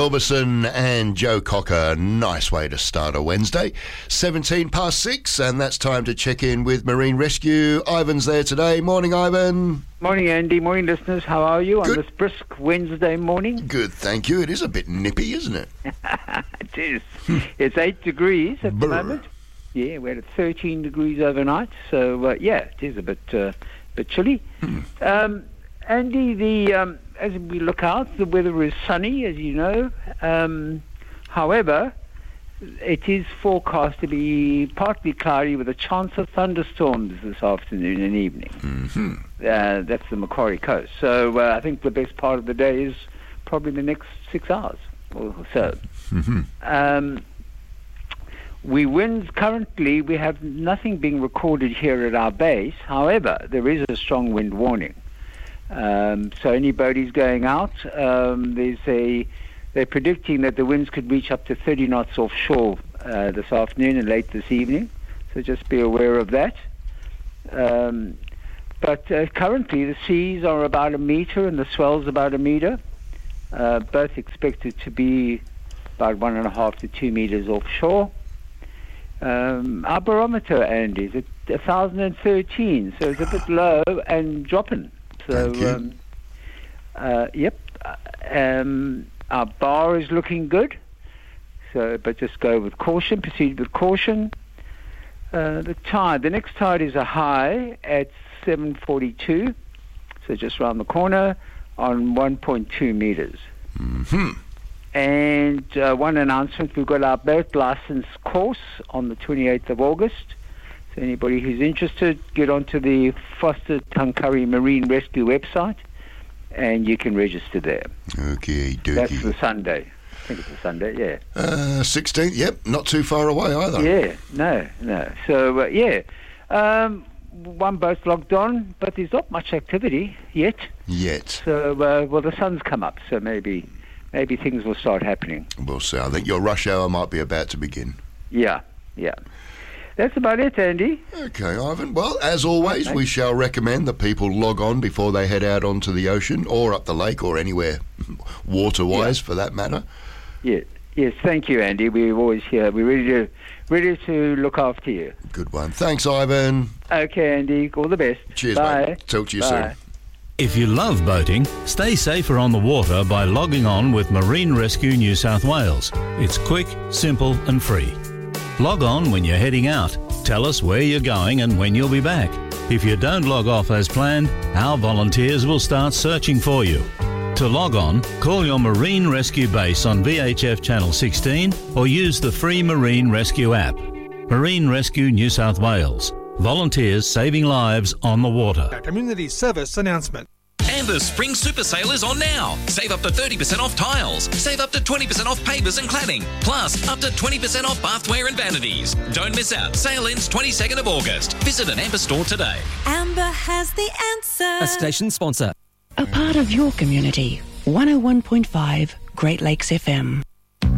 Elberson and Joe Cocker. Nice way to start a Wednesday. 6:17, and that's time to check in with Marine Rescue. Ivan's there today. Morning, Ivan. Morning, Andy. Morning, listeners. How are you Good. on this brisk Wednesday morning? Good, thank you. It is a bit nippy, isn't it? It is. It's 8 degrees at the moment. Yeah, we had 13 degrees overnight, so it is a bit chilly. Andy, as we look out, the weather is sunny, as you know. However, it is forecast to be partly cloudy with a chance of thunderstorms this afternoon and evening. Mm-hmm. That's the Macquarie Coast. So I think the best part of the day is probably the next 6 hours or so. Mm-hmm. Winds currently, we have nothing being recorded here at our base. However, there is a strong wind warning. So any boaties going out, they're predicting that the winds could reach up to 30 knots offshore this afternoon and late this evening. So just be aware of that. But currently the seas are about 1 meter and the swell's about 1 meter. Both expected to be about 1.5 to 2 meters offshore. Our barometer, Andy, is at 1,013, so it's a bit low and dropping. So, our bar is looking good. So, but just go with caution, proceed with caution. The next tide is a high at 7:42, so just round the corner on 1.2 meters. Mm-hmm. And one announcement, we've got our boat license course on the 28th of August. So anybody who's interested, get onto the Foster Tuncurry Marine Rescue website and you can register there. Okay, dookie. That's the Sunday. I think it's a Sunday, yeah. 16th, yep, not too far away either. Yeah, no. So, one boat's logged on, but there's not much activity yet. So, the sun's come up, so maybe things will start happening. We'll see. I think your rush hour might be about to begin. Yeah. That's about it, Andy. Okay, Ivan. Well, as always, we shall recommend that people log on before they head out onto the ocean or up the lake or anywhere water-wise for that matter. Yeah. Yes, thank you, Andy. We're always here. We're ready to look after you. Good one. Thanks, Ivan. Okay, Andy. All the best. Cheers, Bye. mate. Talk to you soon. If you love boating, stay safer on the water by logging on with Marine Rescue New South Wales. It's quick, simple and free. Log on when you're heading out. Tell us where you're going and when you'll be back. If you don't log off as planned, our volunteers will start searching for you. To log on, call your Marine Rescue base on VHF Channel 16 or use the free Marine Rescue app. Marine Rescue New South Wales. Volunteers saving lives on the water. A community service announcement. And the Spring Super Sale is on now. Save up to 30% off tiles. Save up to 20% off pavers and cladding. Plus, up to 20% off bathware and vanities. Don't miss out. Sale ends 22nd of August. Visit an Amber store today. Amber has the answer. A station sponsor. A part of your community. 101.5 Great Lakes FM.